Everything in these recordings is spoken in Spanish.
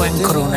buen crooner.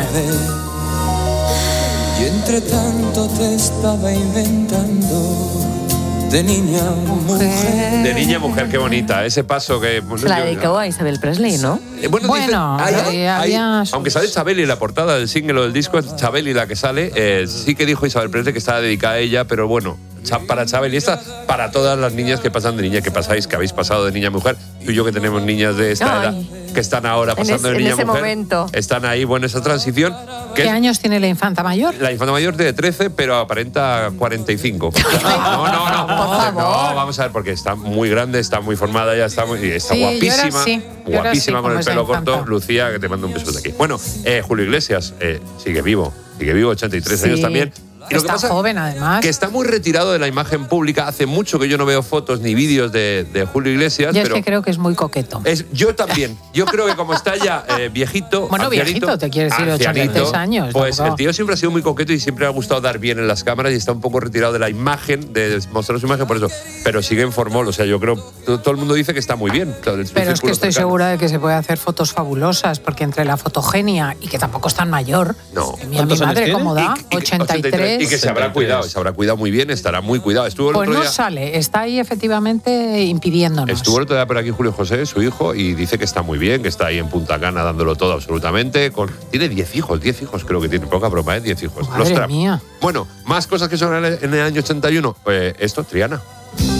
Y entre tanto te estaba inventando de niña a mujer. De niña a mujer, qué bonita. Ese paso que... Se la dedicó a Isabel Presley, ¿no? Bueno, había aunque sale Chabeli en la portada del single o del disco, es Chabeli la que sale, sí que dijo Isabel Presley que estaba dedicada a ella, pero bueno, para Chabeli, esta para todas las niñas que pasan de niña, que pasáis, que habéis pasado de niña a mujer, tú y yo que tenemos niñas de esta edad, que están ahora pasando de niña a mujer, momento. Están ahí, bueno, esa transición. ¿Qué años tiene la infanta mayor? La infanta mayor tiene 13, pero aparenta 45. No, vamos a ver, porque está muy grande, está muy formada, ya está guapísima. Guapísima con el pelo corto. Lucía, que te mando un beso de aquí. Bueno, Julio Iglesias sigue vivo, 83 años también. Y lo está que pasa, joven, además. Que está muy retirado de la imagen pública. Hace mucho que yo no veo fotos ni vídeos de Julio Iglesias. Yo pero creo que es muy coqueto. Yo también. Yo creo que como está ya viejito... Bueno, viejito, te quieres decir 83 años. Pues tampoco. el tío siempre ha sido muy coqueto y siempre le ha gustado dar bien en las cámaras y está un poco retirado de la imagen, de mostrar su imagen, por eso. Pero sigue en formol. O sea, yo creo... Todo el mundo dice que está muy bien. Pero es que estoy segura de que se puede hacer fotos fabulosas, porque entre la fotogenia y que tampoco es tan mayor... No. Mi madre, ¿cómo da? 83. Y que se habrá cuidado. Se habrá cuidado muy bien, estará muy cuidado. Estuvo el pues otro no día, sale, está ahí efectivamente impidiéndonos. Estuvo el otro día por aquí Julio José, su hijo, y dice que está muy bien, que está ahí en Punta Cana dándolo todo absolutamente. Tiene 10 hijos creo que tiene, poca broma, 10 hijos. Madre mía. Bueno, más cosas que son en el año 81. Esto, Triana.